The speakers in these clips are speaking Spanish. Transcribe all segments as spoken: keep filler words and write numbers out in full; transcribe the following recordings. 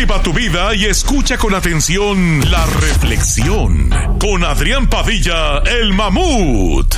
Cultiva tu vida y escucha con atención la reflexión con Adrián Padilla, el mamut.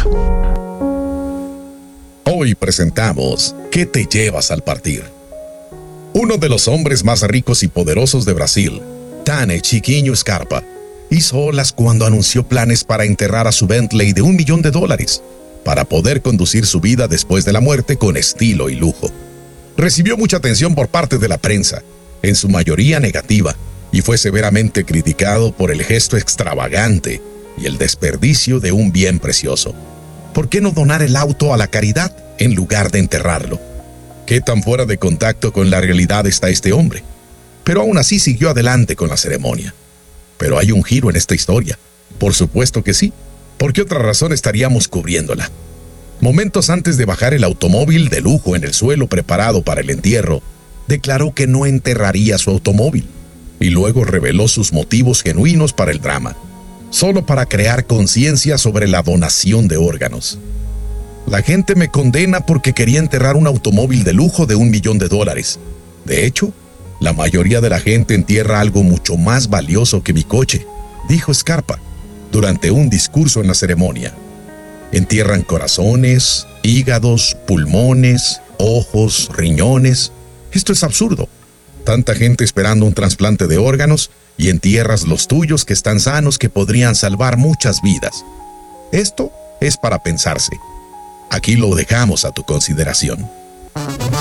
Hoy presentamos ¿Qué te llevas al partir? Uno de los hombres más ricos y poderosos de Brasil, Tane Chiquinho Scarpa, hizo olas cuando anunció planes para enterrar a su Bentley de un millón de dólares, para poder conducir su vida después de la muerte con estilo y lujo. Recibió mucha atención por parte de la prensa, en su mayoría negativa, y fue severamente criticado por el gesto extravagante y el desperdicio de un bien precioso. ¿Por qué no donar el auto a la caridad en lugar de enterrarlo? ¿Qué tan fuera de contacto con la realidad está este hombre? Pero aún así siguió adelante con la ceremonia. Pero hay un giro en esta historia. Por supuesto que sí. ¿Por qué otra razón estaríamos cubriéndola? Momentos antes de bajar el automóvil de lujo en el suelo preparado para el entierro, declaró que no enterraría su automóvil y luego reveló sus motivos genuinos para el drama, solo para crear conciencia sobre la donación de órganos. La gente me condena porque quería enterrar un automóvil de lujo de un millón de dólares. De hecho, la mayoría de la gente entierra algo mucho más valioso que mi coche, dijo Scarpa durante un discurso en la ceremonia. Entierran corazones, hígados, pulmones, ojos, riñones. Esto es absurdo. Tanta gente esperando un trasplante de órganos y entierras los tuyos que están sanos, que podrían salvar muchas vidas. Esto es para pensarse. Aquí lo dejamos a tu consideración.